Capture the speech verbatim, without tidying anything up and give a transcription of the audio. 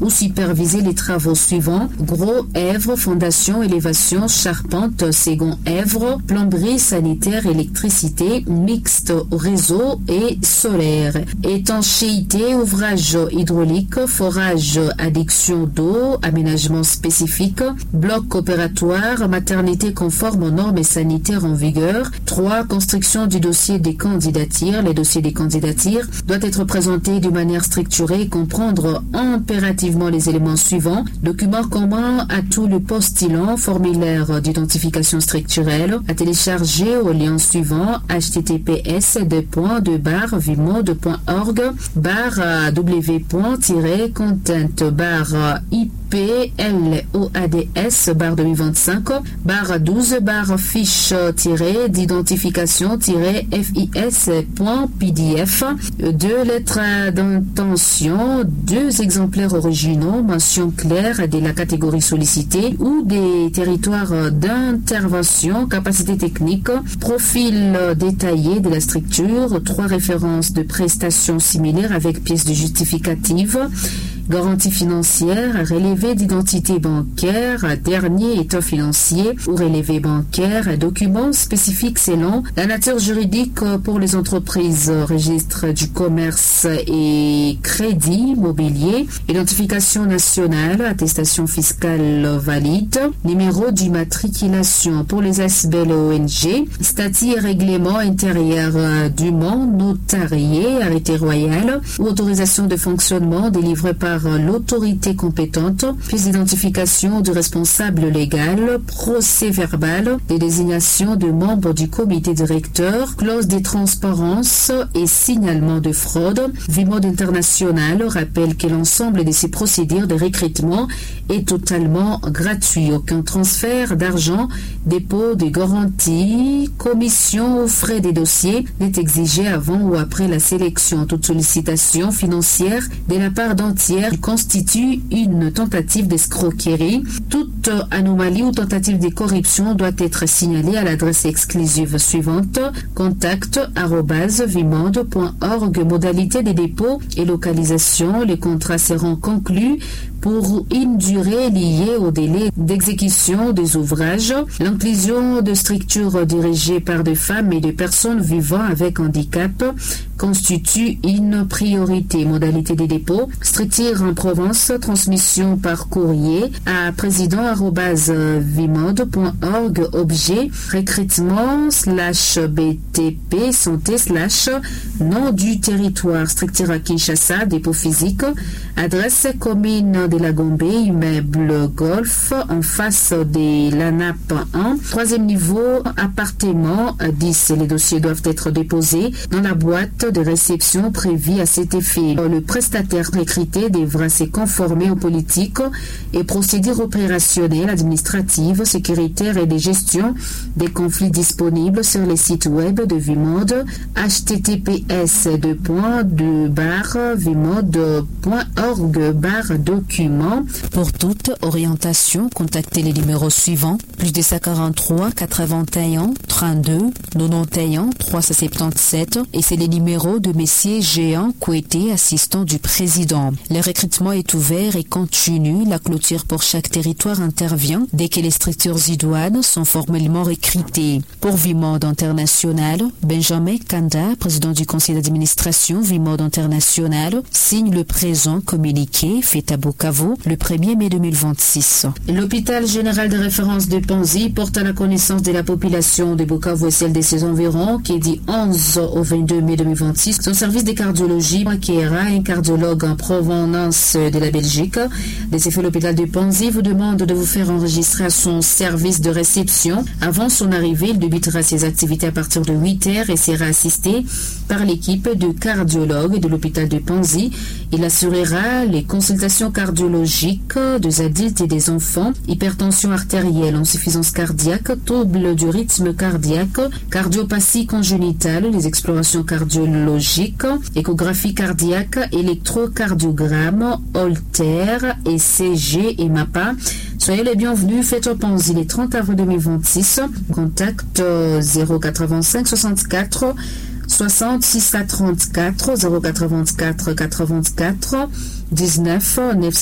ou superviser les travaux suivants: gros œuvres, fondation, élévation, charpente, second œuvre, plomberie, sanitaire, électricité, mixte, réseau et solaire, étanchéité, ouvrage hydraulique, forage, adduction d'eau, aménagement spécifique, bloc opératoire, maternité conforme aux normes sanitaires en vigueur. trois. Construction du dossier des candidatures. Les dossiers des candidatures doivent être présentés de manière structurée et comprendre impérativement les éléments suivants: document commun à tout le postulant, formulaire d'identification structurelle à télécharger au lien suivant: https deux points deux barre vimode point org barre w.content barre ip PLOADS barre deux mille vingt-cinq barre douze barre fiche d'identification FIS.pdf, deux lettres d'intention, deux exemplaires originaux, mention claire de la catégorie sollicitée ou des territoires d'intervention, capacité technique, profil détaillé de la structure, trois références de prestations similaires avec pièces de justificative, garantie financière, relevé d'identité bancaire, dernier état financier ou relevé bancaire, documents spécifiques selon la nature juridique pour les entreprises, registre du commerce et crédit mobilier, identification nationale, attestation fiscale valide, numéro d'immatriculation pour les S B L et O N G, statut et règlement intérieur du monde notarié, arrêté royal ou autorisation de fonctionnement délivré par l'autorité compétente, pièce d'identification du responsable légal, procès verbal des désignations de membres du comité directeur, clause de transparence et signalement de fraude. Vimode International rappelle que l'ensemble de ces procédures de recrutement est totalement gratuit. Aucun transfert d'argent, dépôt de garantie, commission ou frais des dossiers n'est exigé avant ou après la sélection. Toute sollicitation financière de la part d'entière constitue une tentative d'escroquerie. Toute anomalie ou tentative de corruption doit être signalée à l'adresse exclusive suivante: contact arobase vimode point org. Modalité des dépôts et localisation: les contrats seront conclus pour une durée liée au délai d'exécution des ouvrages. L'inclusion de structures dirigées par des femmes et des personnes vivant avec handicap constitue une priorité. Modalité des dépôts: structure en Provence, transmission par courrier à président arobase vimode point org. Objet: recrutement slash B T P santé slash nom du territoire. Structure à Kinshasa, dépôt physique, adresse commune de la Gombe, immeuble Golf en face de l'A N A P un. Troisième niveau, appartement dix. Les dossiers doivent être déposés dans la boîte de réception prévue à cet effet. Le prestataire recruté devra se conformer aux politiques et procédures opérationnelles, administratives, sécuritaires et de gestion des conflits disponibles sur les sites web de Vimode: https deux points deux barre vimode point org barre document. Pour toute orientation, contactez les numéros suivants: plus deux cent quarante-trois quatre-vingt-un trente-deux quatre-vingt-onze trois cent soixante-dix-sept, et c'est les numéros de messieurs Géant Kouété, assistant du président. Le recrutement est ouvert et continu. La clôture pour chaque territoire intervient dès que les structures idoines sont formellement recrutées. Pour Vimode International, Benjamin Kanda, président du conseil d'administration Vimode International, signe le présent communiqué fait à Bukavu le premier mai deux mille vingt-six. L'hôpital général de référence de Panzi porte à la connaissance de la population de Bukavu et celle de ses environs, qui est dit onze au vingt-deux mai deux mille vingt-six, son service de cardiologie acquérera un cardiologue en provenance de la Belgique. De ce fait, l'hôpital de Panzi vous demande de vous faire enregistrer à son service de réception. Avant son arrivée, il débutera ses activités à partir de huit heures et sera assisté par l'équipe de cardiologues de l'hôpital de Panzi. Il assurera les consultations cardiologiques des adultes et des enfants, hypertension artérielle, insuffisance cardiaque, trouble du rythme cardiaque, cardiopathie congénitale, les explorations cardiologiques, échographie cardiaque, électrocardiogramme, Holter, E C G et MAPA. Soyez les bienvenus, faites au Panzi le trente avril deux mille vingt-six. Contact zéro quatre-vingt-cinq soixante-quatre soixante six cent trente-quatre, zéro quatre-vingt-quatre quatre-vingt-quatre dix-neuf neuf cent